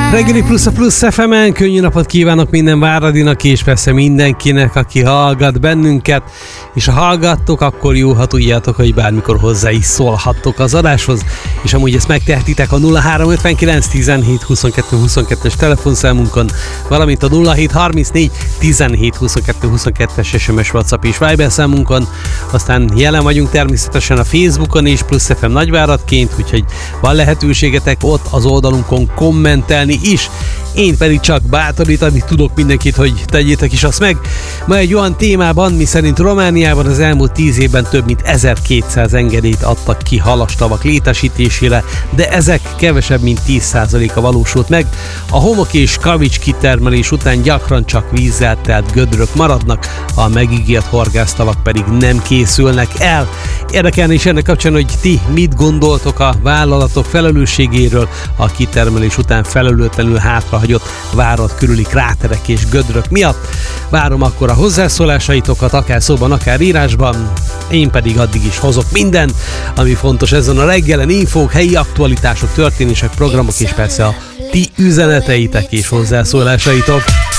Reggeli Plusz a Plusz FM-en, könnyű napot kívánok minden Váradinak, és persze mindenkinek, aki hallgat bennünket, és ha hallgattok, akkor jó, ha tudjátok, hogy bármikor hozzá is szólhattok az adáshoz, és amúgy ezt megtehetitek a 0359 17 22 22-es telefonszámunkon, valamint a 0734 17 22 22-es SMS, WhatsApp és Viber számunkon, aztán jelen vagyunk természetesen a Facebookon is, Plusz FM Nagyváradként, úgyhogy van lehetőségetek ott az oldalunkon kommentelni is. Én pedig csak bátorítani tudok mindenkit, hogy tegyétek is azt meg. Ma egy olyan témában, miszerint Romániában az elmúlt 10 évben több mint 1200 engedélyt adtak ki halastavak létesítésére, de ezek kevesebb mint 10%-a valósult meg. A homok és kavics kitermelés után gyakran csak vízzel telt gödrök maradnak, a megígért horgásztavak pedig nem készülnek el. Érdekelne is ennek kapcsán, hogy ti mit gondoltok a vállalatok felelősségéről a kitermelés után felelőtlenül hátrahagyott Várad körüli kráterek és gödrök miatt. Várom akkor a hozzászólásaitokat, akár szóban, akár írásban. Én pedig addig is hozok mindent, ami fontos ezen a reggelen: infók, helyi aktualitások, történések, programok, és persze a ti üzeneteitek és hozzászólásaitok.